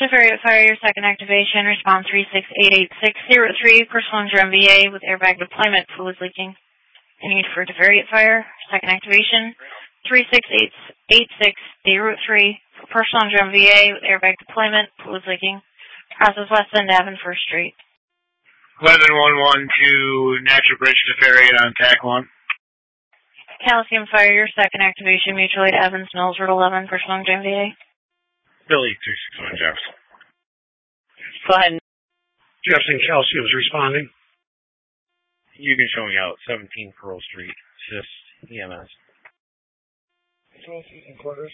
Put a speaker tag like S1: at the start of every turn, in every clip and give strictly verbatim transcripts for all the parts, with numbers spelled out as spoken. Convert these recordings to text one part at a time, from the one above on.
S1: Severia Fire, your second activation, response three six eight eight six zero three, personal injury M V A with airbag deployment, fluids leaking. Need for Severia Fire, second activation, three six eight six zero three, for personal injury M V A with airbag deployment, fluids leaking. Process West End Ave and First Street.
S2: eleven one one to Natural Bridge Severia on T A C one.
S1: Calcium Fire, your second activation, mutual aid Evans Mills, Route eleven, personal injury M V A.
S2: Billy three six one Jefferson.
S1: Go ahead.
S3: Jefferson Calcium is responding.
S2: You can show me out, seventeen Pearl Street, assist E M S.
S3: Quarters.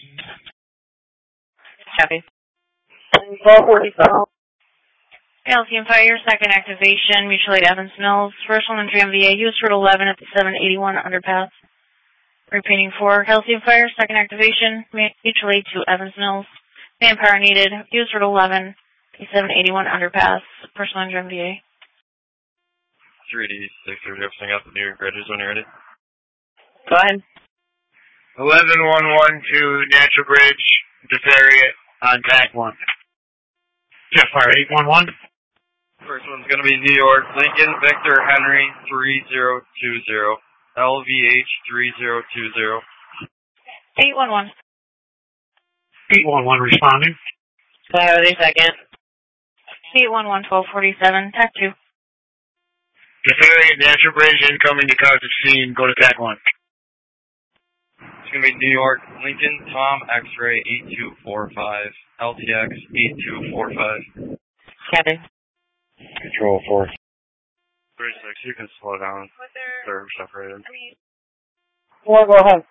S1: Copy. twelve forty-five. Calcium Fire, second activation, mutual aid Evans Mills, personal injury M V A, use Route eleven at the seven eighty-one underpass. Repeating four, Calcium Fire, second activation, mutual aid to Evans Mills. Manpower needed, use Route eleven, the seven eighty-one underpass, personal injury M V A.
S4: three D six zero Jefferson, got the New York Bridges when you're ready.
S1: Go ahead.
S2: eleven one one to Natural Bridge Severia on T A C one.
S3: Jeff Fire eight one one.
S4: First one's going to be New York, Lincoln, Victor, Henry, three zero two zero, L V H three zero two zero.
S1: eight one one.
S3: eight one one responding.
S1: Go ahead with a second. eight one one, twelve forty-seven, T A C two.
S2: Severia, Natural Bridge, incoming to cause of scene, go to T A C one.
S4: It's going to be New York, Lincoln, Tom, X-ray, eight two four five, L T X, eight two four five.
S1: Copy.
S4: Control four. three six, you can slow down. They're separated.
S1: Four, go ahead.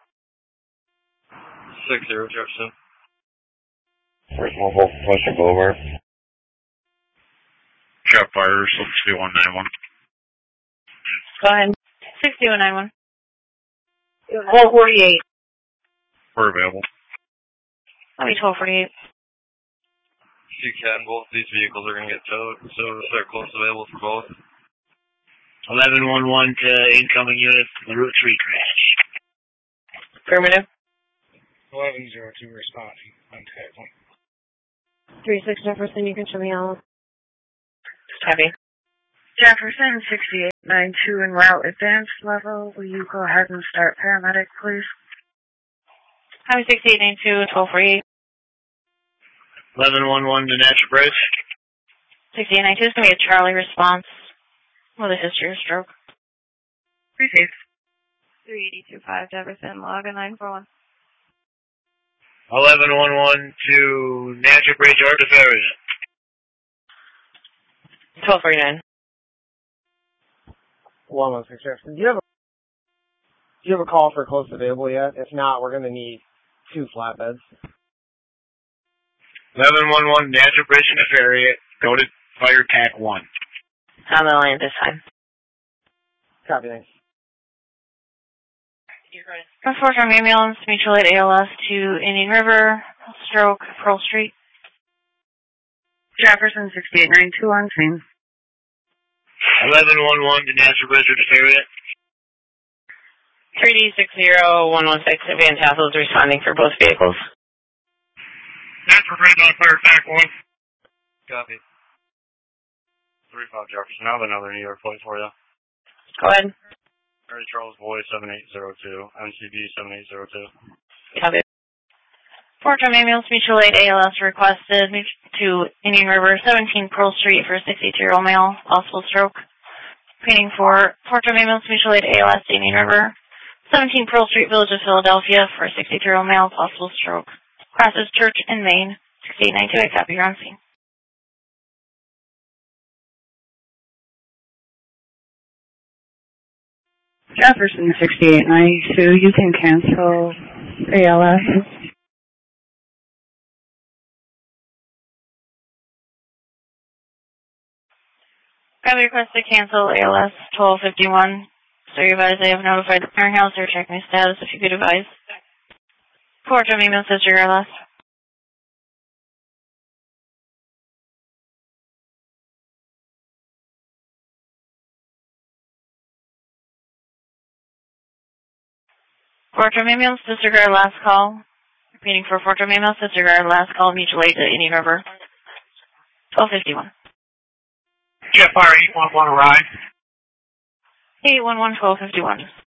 S4: six zero Jefferson.
S5: First mobile, Western Boulevard.
S2: Jeff Fire, sixty-one ninety-one.
S1: Go ahead. sixty-one ninety-one. twelve forty-eight.
S2: We're available.
S1: I'll be twelve forty-eight.
S4: If you can, both these vehicles are going to get towed, so they're close available for both.
S2: eleven one one to incoming unit, the Route three crash.
S1: Affirmative.
S3: eleven zero two responding on T A C one.
S1: three six Jefferson, you can show me out. Copy.
S6: Jefferson, sixty-eight ninety-two en route advanced level. Will you go ahead and start paramedic, please?
S1: Highway sixty-eight ninety-two, twelve forty-eight.
S2: eleven one one to Natural Bridge.
S1: sixty-eight ninety-two is going to be a Charlie response with a history of stroke.
S6: Received.
S1: three eighty two five Jefferson, log a nine four one.
S2: eleven one one to Natural Bridge or Severia.
S1: twelve forty-nine.
S7: one one six Jefferson. Do you have a do you have a call for close available yet? If not, we're gonna need two flatbeds.
S2: eleven one one Natural Bridge and Severia. Go to Fire T A C one.
S1: On the line this time.
S7: Copy, thanks.
S1: Unfortunate ambulance, mutual aid A L S to Indian River, stroke, Pearl Street.
S6: Jefferson, sixty-eight ninety-two on scene.
S2: eleven one one to Natural Bridge or Severia.
S1: three D six zero one one six Van Tassel is responding for both vehicles.
S2: Natural Bridge on Fire T A C one.
S4: Copy. three five Jefferson, I have another New York plate for you.
S1: Go ahead.
S4: Mary Charles Boy, seven eight zero two, M C B seven eight zero two.
S1: Copy. Fort Drum Ambulance Mutual Aid A L S requested to Indian River, seventeen Pearl Street for a sixty-two-year-old male, possible stroke. Painting for Fort Drum Ambulance Mutual Aid A L S to Indian River, seventeen Pearl Street, Village of Philadelphia for a sixty-two-year-old male, possible stroke. Crosses Church in Maine, sixty-eight ninety-two, I copy, you're on scene.
S6: Jefferson, sixty-eight ninety-two. You can cancel A L S.
S1: I have a request to cancel A L S twelve fifty-one. So you advise I have notified the clearinghouse or check my status if you could advise. Fort Drum Ambulance Sister A L S. Fort Drum Ambulance disregard last call. Repeating for Fort Drum Ambulance disregard last call mutual aid to Indian River. twelve fifty-one.
S2: Jet Fire eight one one ride.
S1: eight one one, twelve fifty-one.